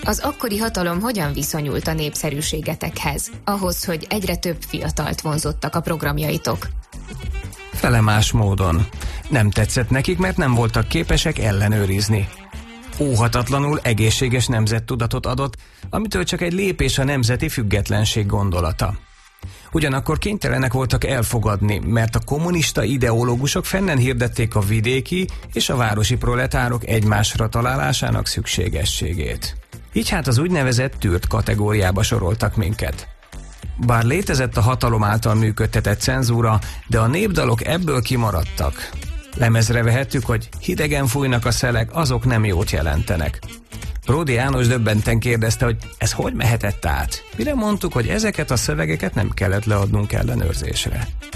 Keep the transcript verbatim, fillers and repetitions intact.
Az akkori hatalom hogyan viszonyult a népszerűségetekhez, ahhoz, hogy egyre több fiatalt vonzottak a programjaitok? Felemás módon. Nem tetszett nekik, mert nem voltak képesek ellenőrizni. Óhatatlanul egészséges nemzettudatot adott, amitől csak egy lépés a nemzeti függetlenség gondolata. Ugyanakkor kénytelenek voltak elfogadni, mert a kommunista ideológusok fennen hirdették a vidéki és a városi proletárok egymásra találásának szükségességét. Így hát az úgynevezett tűrt kategóriába soroltak minket. Bár létezett a hatalom által működtetett cenzúra, de a népdalok ebből kimaradtak. Lemezre vehettük, hogy hidegen fújnak a szelek, azok nem jót jelentenek. Ródi János döbbenten kérdezte, hogy ez hogy mehetett át? Mire mondtuk, hogy ezeket a szövegeket nem kellett leadnunk ellenőrzésre.